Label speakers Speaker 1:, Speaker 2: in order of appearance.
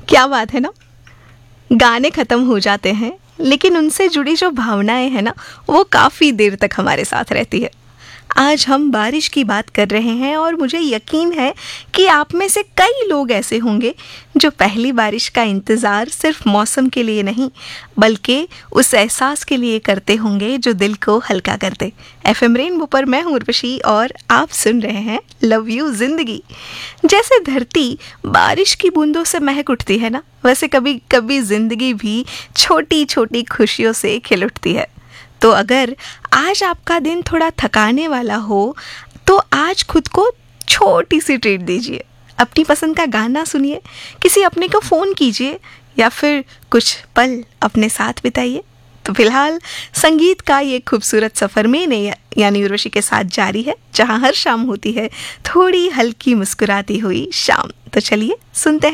Speaker 1: क्या बात है ना। गाने खत्म हो जाते हैं लेकिन उनसे जुड़ी जो भावनाएं हैं ना, वो काफ़ी देर तक हमारे साथ रहती है। आज हम बारिश की बात कर रहे हैं और मुझे यकीन है कि आप में से कई लोग ऐसे होंगे जो पहली बारिश का इंतज़ार सिर्फ मौसम के लिए नहीं बल्कि उस एहसास के लिए करते होंगे जो दिल को हल्का कर दे। एफएम रेनबो पर मैं हूँ उर्वशी और आप सुन रहे हैं लव यू जिंदगी। जैसे धरती बारिश की बूंदों से महक उठती है ना, वैसे कभी कभी जिंदगी भी छोटी छोटी खुशियों से खिल उठती है। तो अगर आज आपका दिन थोड़ा थकाने वाला हो तो आज खुद को छोटी सी ट्रीट दीजिए। अपनी पसंद का गाना सुनिए, किसी अपने को फ़ोन कीजिए या फिर कुछ पल अपने साथ बिताइए। तो फिलहाल संगीत का ये खूबसूरत सफ़र मैंने यानी उर्वशी के साथ जारी है, जहाँ हर शाम होती है थोड़ी हल्की मुस्कुराती हुई शाम। तो चलिए सुनते हैं